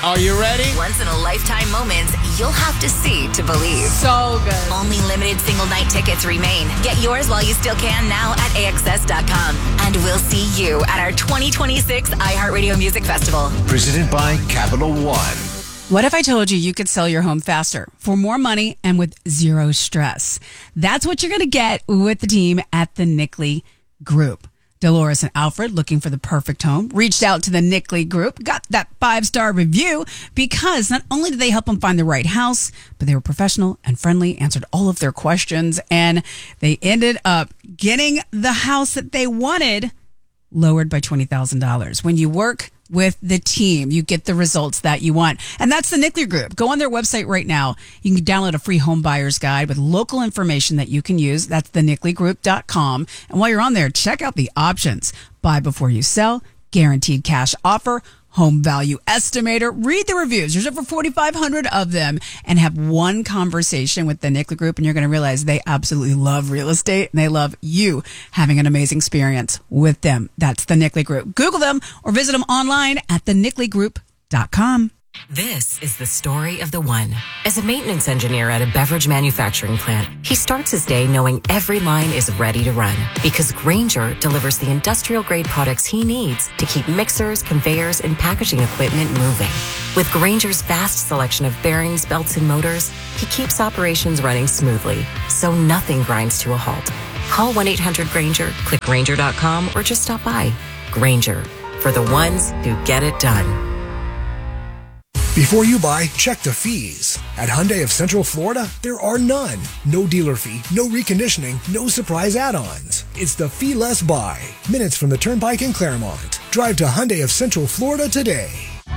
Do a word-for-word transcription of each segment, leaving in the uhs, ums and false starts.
Are you ready? Once in a lifetime moments you'll have to see to believe. So good. Only limited single night tickets remain. Get yours while you still can now at A X S dot com. And we'll see you at our twenty twenty-six iHeartRadio Music Festival. Presented by Capital One. What if I told you you could sell your home faster for more money and with zero stress? That's what you're going to get with the team at the Nickley Group. Dolores and Alfred, looking for the perfect home, reached out to the Nickley Group, got that five-star review because not only did they help them find the right house, but they were professional and friendly, answered all of their questions, and they ended up getting the house that they wanted lowered by twenty thousand dollars. When you work with the team, you get the results that you want. And that's the Nickley Group. Go on their website right now. You can download a free home buyer's guide with local information that you can use. That's the nickley group dot com. And while you're on there, check out the options. Buy before you sell, guaranteed cash offer, home value estimator. Read the reviews. There's over forty-five hundred of them, and have one conversation with the Nickley Group, and you're going to realize they absolutely love real estate, and they love you having an amazing experience with them. That's the Nickley Group. Google them or visit them online at the nickley group dot com. This is the story of the one. As a maintenance engineer at a beverage manufacturing plant, he starts his day knowing every line is ready to run because Grainger delivers the industrial-grade products he needs to keep mixers, conveyors, and packaging equipment moving. With Grainger's vast selection of bearings, belts, and motors, he keeps operations running smoothly, so nothing grinds to a halt. Call one eight hundred Grainger, click Grainger dot com, or just stop by. Grainger, for the ones who get it done. Before you buy, check the fees. At Hyundai of Central Florida, there are none. No dealer fee, no reconditioning, no surprise add-ons. It's the fee-less buy. Minutes from the Turnpike in Claremont. Drive to Hyundai of Central Florida today.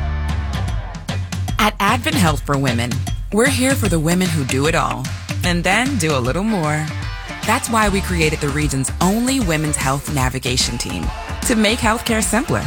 At Advent Health for Women, we're here for the women who do it all, and then do a little more. That's why we created the region's only women's health navigation team, to make healthcare simpler.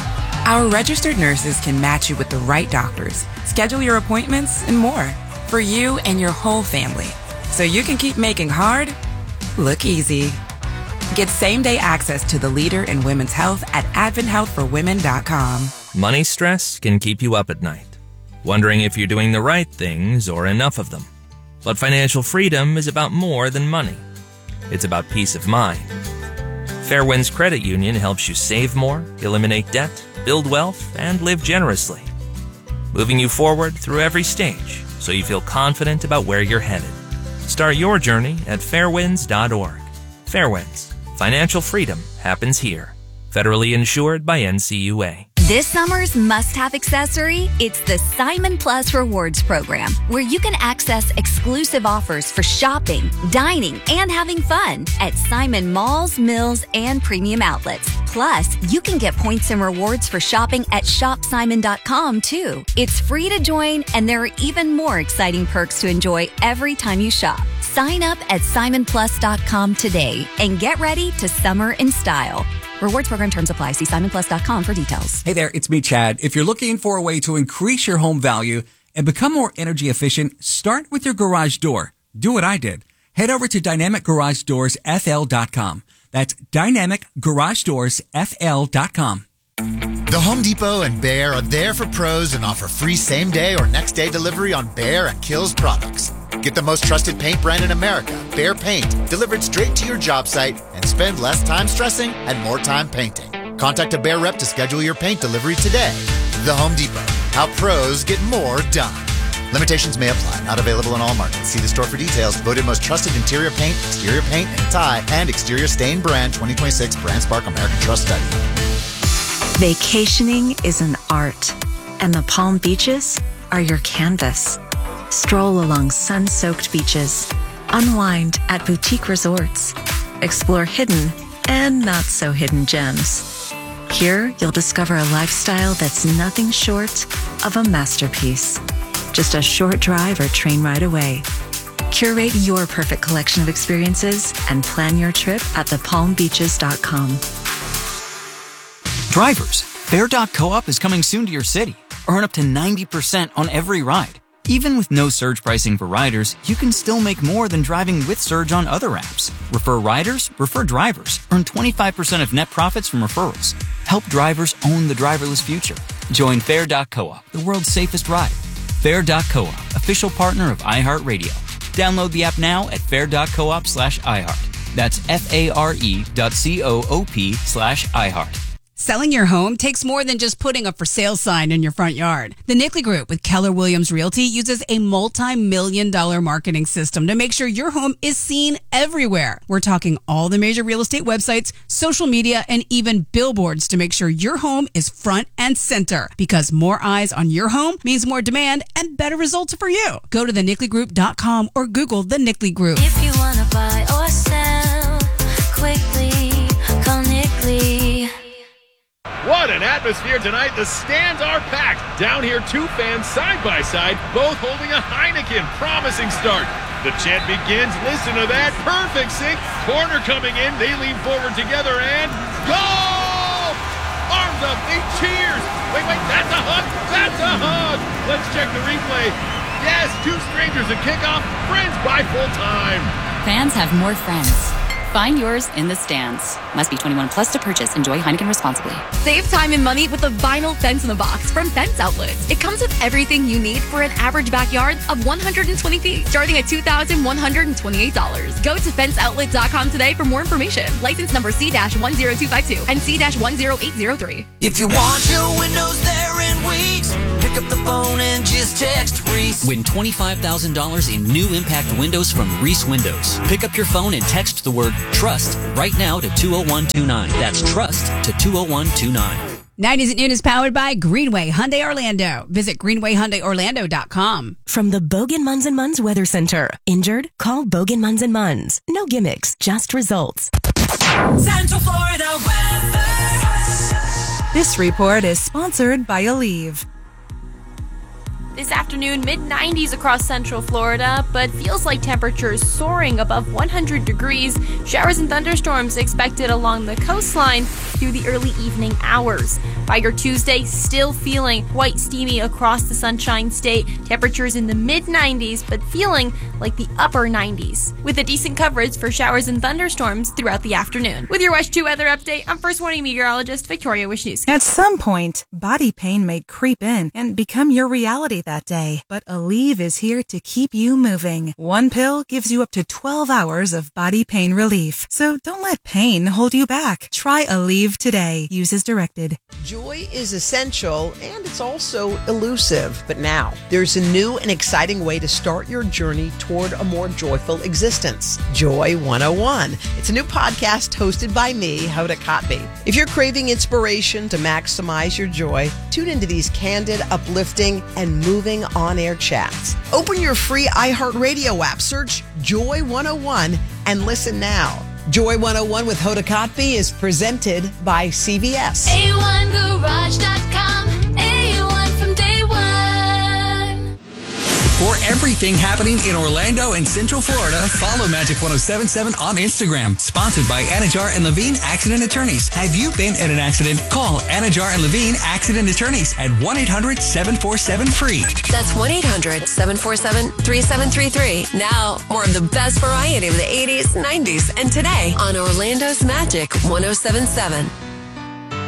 Our registered nurses can match you with the right doctors, schedule your appointments, and more for you and your whole family, so you can keep making hard look easy. Get same-day access to the leader in women's health at advent health for women dot com. Money stress can keep you up at night, wondering if you're doing the right things or enough of them. But financial freedom is about more than money. It's about peace of mind. Fairwinds Credit Union helps you save more, eliminate debt, build wealth, and live generously, moving you forward through every stage so you feel confident about where you're headed. Start your journey at fairwinds dot org. Fairwinds. Financial freedom happens here. Federally insured by N C U A. This summer's must-have accessory, it's the Simon Plus Rewards program, where you can access exclusive offers for shopping, dining, and having fun at Simon malls, mills, and premium outlets. Plus, you can get points and rewards for shopping at shop simon dot com, too. It's free to join, and there are even more exciting perks to enjoy every time you shop. Sign up at simon plus dot com today and get ready to summer in style. Rewards program terms apply. See simon plus dot com for details. Hey there, it's me, Chad. If you're looking for a way to increase your home value and become more energy efficient, start with your garage door. Do what I did. Head over to dynamic garage doors f l dot com. That's dynamic garage doors f l dot com. The Home Depot and Behr are there for pros and offer free same-day or next-day delivery on Behr and Kilz products. Get the most trusted paint brand in America, Behr Paint, delivered straight to your job site, and spend less time stressing and more time painting. Contact a Behr rep to schedule your paint delivery today. The Home Depot, how pros get more done. Limitations may apply. Not available in all markets. See the store for details. Voted most trusted interior paint, exterior paint, and tie, and exterior stain brand twenty twenty-six Brand Spark American Trust Study. Vacationing is an art, and the Palm Beaches are your canvas. Stroll along sun-soaked beaches, unwind at boutique resorts, explore hidden and not-so-hidden gems. Here, you'll discover a lifestyle that's nothing short of a masterpiece. Just a short drive or train ride away. Curate your perfect collection of experiences and plan your trip at the palm beaches dot com. Drivers, Bear dot co-op is coming soon to your city. Earn up to ninety percent on every ride. Even with no surge pricing for riders, you can still make more than driving with Surge on other apps. Refer riders, refer drivers. Earn twenty-five percent of net profits from referrals. Help drivers own the driverless future. Join Fair dot coop, the world's safest ride. Fair dot coop, official partner of iHeartRadio. Download the app now at fair dot coop slash iHeart. That's F-A-R-E dot C-O-O-P slash iHeart. Selling your home takes more than just putting a for sale sign in your front yard. The Nickley Group with Keller Williams Realty uses a multi-million dollar marketing system to make sure your home is seen everywhere. We're talking all the major real estate websites, social media, and even billboards to make sure your home is front and center. Because more eyes on your home means more demand and better results for you. Go to the nickley group dot com or Google the Nickley Group. If you want to buy or sell quickly, call Nickley. What an atmosphere tonight. The stands are packed. Down here, two fans side by side, both holding a Heineken. Promising start. The chant begins. Listen to that. Perfect sync. Corner coming in. They lean forward together and goal! Arms up. They cheers. Wait, wait. That's a hug. That's a hug. Let's check the replay. Yes, two strangers at kickoff. Friends by full time. Fans have more friends. Find yours in the stands. Must be twenty-one plus to purchase. Enjoy Heineken responsibly. Save time and money with the vinyl fence in the box from Fence Outlets. It comes with everything you need for an average backyard of one hundred twenty feet, starting at two thousand one hundred twenty-eight dollars. Go to fence outlet dot com today for more information. License number C one zero two five two and C one zero eight zero three. If you want your windows there in weeks, pick up the phone and just text Reese. Win twenty-five thousand dollars in new impact windows from Reese Windows. Pick up your phone and text the word TRUST right now to two oh one two nine. That's TRUST to two oh one two nine. nineties at Noon is powered by Greenway Hyundai Orlando. Visit greenway hyundai orlando dot com. From the Bogan Munz and Munz Weather Center. Injured? Call Bogan Munz and Munz. No gimmicks, just results. Central Florida weather. This report is sponsored by Aleve. This afternoon, mid nineties across Central Florida, but feels like temperatures soaring above one hundred degrees. Showers and thunderstorms expected along the coastline through the early evening hours. By your Tuesday, still feeling quite steamy across the Sunshine State. Temperatures in the mid nineties, but feeling like the upper nineties. With a decent coverage for showers and thunderstorms throughout the afternoon. With your West two weather update, I'm First Warning Meteorologist Victoria Wisniewski. At some point, body pain may creep in and become your reality that day, but Aleve is here to keep you moving. One pill gives you up to twelve hours of body pain relief, so don't let pain hold you back. Try Aleve today. Use as directed. Joy is essential and it's also elusive, but now there's a new and exciting way to start your journey toward a more joyful existence. Joy one oh one. It's a new podcast hosted by me, Hoda Kotb. If you're craving inspiration to maximize your joy, tune into these candid, uplifting, and moving on-air chats. Open your free iHeartRadio app, search Joy one oh one, and listen now. Joy one oh one with Hoda Kotb is presented by C V S. A one garage dot com. A one from day one. For everything happening in Orlando and Central Florida, follow Magic ten seventy-seven on Instagram. Sponsored by Anajar and Levine Accident Attorneys. Have you been in an accident? Call Anajar and Levine Accident Attorneys at one eight hundred seven four seven free. That's one eight hundred seven four seven three seven three three. Now, more of the best variety of the eighties, nineties, and today on Orlando's Magic ten seventy-seven.